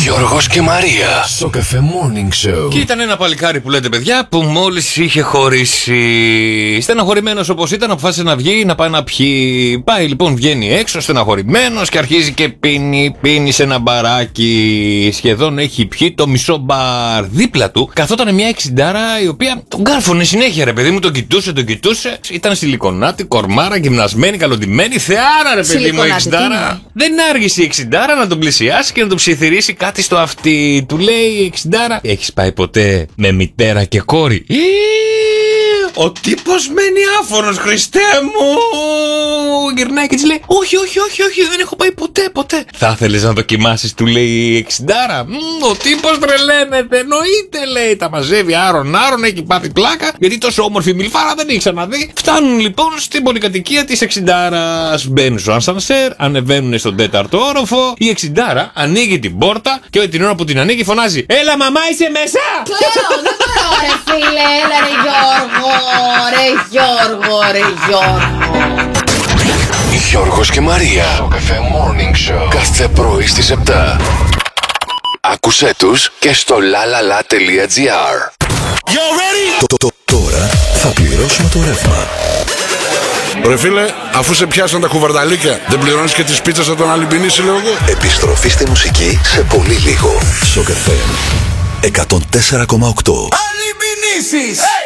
Γιώργος και Μαρία στο Cafe Morning Show. Και ήταν ένα παλικάρι που λέτε, παιδιά, που μόλις είχε χωρίσει. Στεναχωρημένος όπως ήταν, αποφάσισε να βγει να πάει να πιει. Πάει λοιπόν, βγαίνει έξω στεναχωρημένος και αρχίζει και πίνει σε ένα μπαράκι. Σχεδόν έχει πιει το μισό μπαρ. Δίπλα του καθόταν μια εξιντάρα η οποία τον κάρφωνε συνέχεια, ρε παιδί μου, τον κοιτούσε. Ήταν σιλικονάτη, κορμάρα, γυμνασμένη, καλοντημένη. Θεάρα, ρε παιδί μου, εξιντάρα. Δεν άργησε η εξιντάρα να τον πλησιάσει και να τον ψιθυρίσει κάτι στο αυτί. Του λέει η εξιντάρα: έχεις πάει ποτέ με μητέρα και κόρη? Ο τύπος μένει άφωνος, Χριστέ μου! Γυρνάει και της λέει: όχι, δεν έχω πάει ποτέ. Θα ήθελες να δοκιμάσεις, του λέει η εξιντάρα. Ο τύπος τρελαίνεται, εννοείται, λέει. Τα μαζεύει άρον, έχει πάθει πλάκα, γιατί τόσο όμορφη μιλφάρα δεν έχει ξαναδεί. Φτάνουν λοιπόν στην πολυκατοικία της εξιντάρας. Μπαίνουν στο ασανσέρ, ανεβαίνουν στον 4ο όροφο. Η εξιντάρα ανοίγει την πόρτα και την ώρα που την ανοίγει φωνάζει: έλα, μαμά, είσαι μέσα! Κλαίω, δεν μπορώ, ρε φίλε, έλα, ρε Γιώργο. Γιώργος και Μαρία στο Cafe Morning Show. Κάθε πρωί στις 7. Άκουσέ τους και στο lalala.gr. Τώρα θα πληρώσουμε το ρεύμα. Ρε φίλε, αφού σε πιάσαν τα κουβαρνταλίκια, δεν πληρώνεις και τις πίτσες από τον Αλυμπινή, λέω εγώ. Επιστροφή στη μουσική σε πολύ λίγο. Στο Cafe 104,8. Αλυμπινήσεις!